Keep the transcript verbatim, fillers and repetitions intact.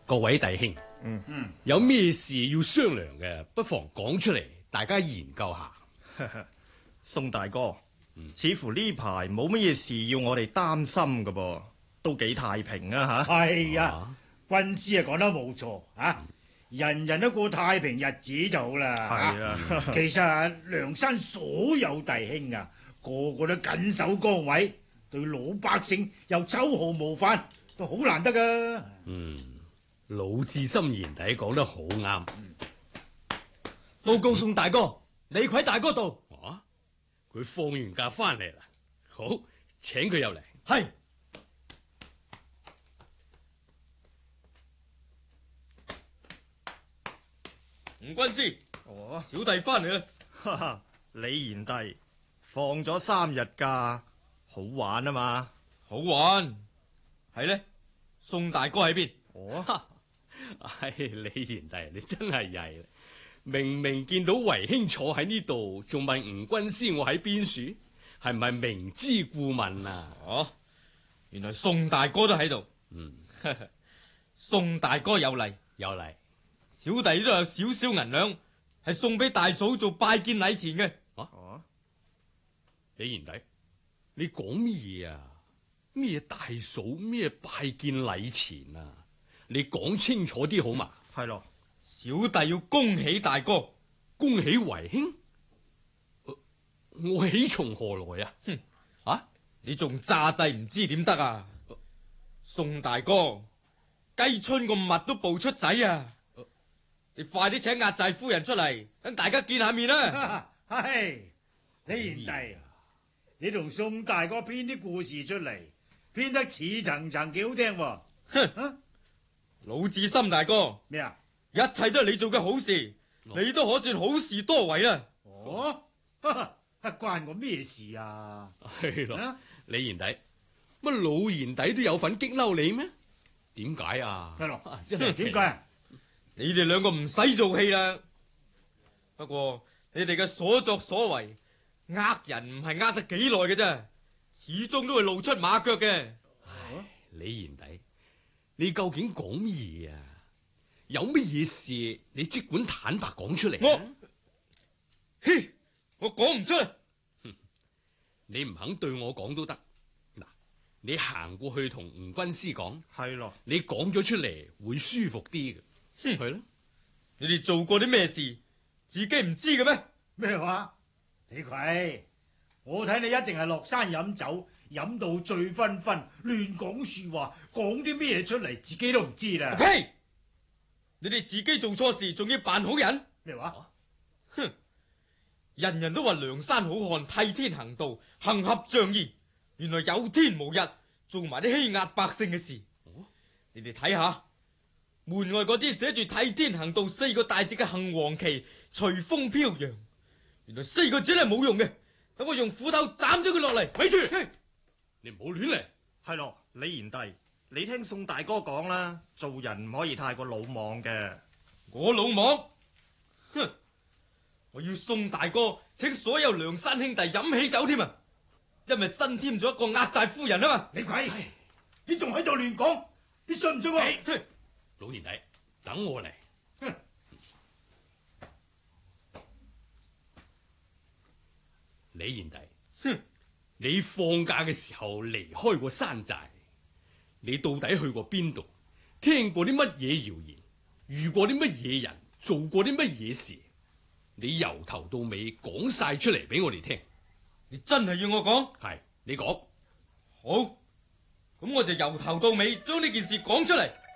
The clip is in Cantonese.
各位弟兄， 嗯嗯， 有咩事要商量嘅，不妨講出嚟，大家研究下。 宋大哥，嗯、似乎呢排冇乜嘢事要我哋擔心噶噃，都幾太平啊吓。 係啊，軍師啊講得冇錯啊，人人都過太平日子就好啦。 係啊， 啊其實梁山所有弟兄啊，個個都緊守崗位，對老百姓又秋毫無犯，都好難得噶。 嗯，魯智深賢弟講得好啱。 報告宋大哥，李逵大哥到。 啊，佢放完假翻嚟啦。好，請佢入嚟。 係。 吳軍師， 哦， 小弟翻嚟啦。 哈哈，李賢弟放咗三日假，好玩啊嘛。 好玩係呢？宋大哥喺邊？ 哦， 唉，李賢弟，你真係曳啦！明明見到維兄坐喺呢度，仲問吳軍師我喺邊處，係咪明知故問啊？ 哦，原來宋大哥都喺度。 嗯， 宋大哥有禮， 有禮。 小弟都有少少銀兩，係送俾大嫂做拜見禮錢嘅。 啊，李賢弟，你講咩嘢啊？咩大嫂咩拜見禮錢啊？你講清楚啲好嘛？ 係咯， 小弟要恭喜大哥， 恭喜維兄。呃、我喜從何來啊？ 哼，啊，你仲詐帝唔知點得啊？呃、宋大哥，雞春個蜜都抱出仔啊！呃、你快啲請壓寨夫人出嚟，等大家見下面啦。 係，李賢弟，你同宋大哥編啲故事出嚟，編得似層層幾好聽喎。 哼，魯智深大哥， 咩啊？ 一切都係你做嘅好事，哦、你都可算好事多為啦。 哦，哈哈，關我咩事啊？ 係咯，啊、李賢弟，乜老賢弟都有份激嬲你咩？點解啊？ 係咯，真係點解？ 你哋兩個唔使做戲啦。不過你哋嘅所作所為，呃人唔係呃得幾耐嘅啫，始終都會露出馬腳嘅。 唉，李賢弟，你究竟講乜嘢啊？有乜嘢事你即管坦白講出嚟。 我，嘿，我講唔出嚟。 你唔肯對我講都得。嗱，你行過去同吳軍師講， 係咯， 你講咗出嚟會舒服啲嘅。 哼， 係咯， 你哋做過啲咩事，自己唔知嘅咩？ 咩話？李逵，我睇你一定係落山飲酒，飲到醉醺醺，亂講說話，講啲咩出嚟，自己都唔知啦。 嘿，你哋自己做錯事，仲要扮好人？ 咩話？ 哼！人人都話梁山好漢替天行道，行俠仗義，原來有天無日做埋啲欺壓百姓嘅事。哦、你哋睇下門外嗰啲寫住替天行道四個大字嘅杏黃旗，隨風飄揚。原來四個字係冇用嘅，等我用斧頭斬咗佢落嚟。咪住， 你唔好亂嚟。 係咯，李賢弟，你聽宋大哥講啦，做人唔可以太過魯莽嘅。 我魯莽？哼！我要宋大哥請所有梁山兄弟飲喜酒添啊！因為新添咗一個壓寨夫人啊嘛！ 李逵，你仲喺度亂講，你信唔信我？ 老賢弟，等我嚟。李賢弟， 哼， 你放假嘅時候離開過山寨，你到底去過邊度？聽過啲乜嘢謠言？遇過啲乜嘢人？做過啲乜嘢事？你由頭到尾講晒出嚟俾我哋聽。 你真係要我講？ 係，你講。 好，咁我就由頭到尾將呢件事講出嚟。